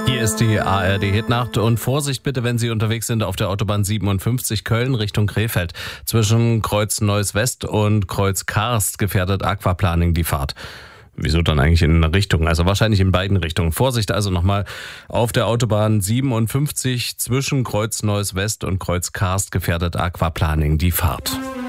Hier ist die ARD-Hitnacht und Vorsicht bitte, wenn Sie unterwegs sind auf der Autobahn 57 Köln Richtung Krefeld. Zwischen Kreuz Neuss West und Kreuz Karst gefährdet Aquaplaning die Fahrt. Wieso dann eigentlich in eine Richtung? Also wahrscheinlich in beiden Richtungen. Vorsicht also nochmal auf der Autobahn 57 zwischen Kreuz Neuss West und Kreuz Karst gefährdet Aquaplaning die Fahrt.